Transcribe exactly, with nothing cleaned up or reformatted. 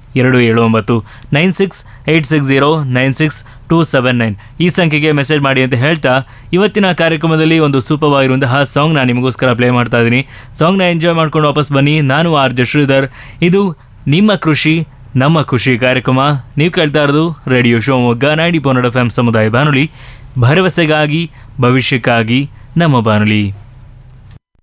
ಎರಡು ಏಳು ಒಂಬತ್ತು nine six eight six zero nine six two seven nine ಈ ಸಂಖ್ಯೆಗೆ ಮೆಸೇಜ್ ಮಾಡಿ ಅಂತ ಹೇಳ್ತಾ ಇವತ್ತಿನ ಕಾರ್ಯಕ್ರಮದಲ್ಲಿ ಒಂದು ಸೂಪರ್ ಆಗಿರುವಂತಹ ಸಾಂಗ್ ನಾನು ನಿಮಗೋಸ್ಕರ ಪ್ಲೇ ಮಾಡ್ತಾ ಇದ್ದೀನಿ. ಸಾಂಗ್ನ ಎಂಜಾಯ್ ಮಾಡ್ಕೊಂಡು ವಾಪಸ್ ಬನ್ನಿ. ನಾನು ಆರ್ ಜೆ ಶ್ರೀಧರ್. ಇದು ನಿಮ್ಮ ಕೃಷಿ ನಮ್ಮ ಖುಷಿ ಕಾರ್ಯಕ್ರಮ. ನೀವು ಕೇಳ್ತಾ ಇರೋದು radio Shivamogga ninety point F M ಸಮುದಾಯ ಬಾನುಲಿ, ಭರವಸೆಗಾಗಿ ಭವಿಷ್ಯಕ್ಕಾಗಿ ನಮ್ಮ ಬಾನುಲಿ.